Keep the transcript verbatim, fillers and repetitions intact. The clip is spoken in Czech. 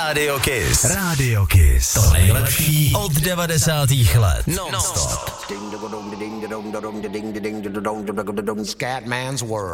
Radio Kiss. Radio Kiss. To nejlepší od devadesátých let. Non-stop. Scatman's World.